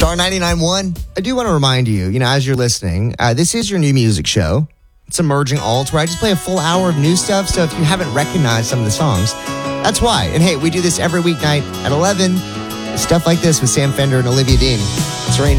Star 99.1. I do want to remind you, as you're listening, this is your new music show. It's Emerging Alt, where I just play a full hour of new stuff. So if you haven't recognized some of the songs, that's why. And hey, we do this every weeknight at 11. Stuff like this with Sam Fender and Olivia Dean. It's Rain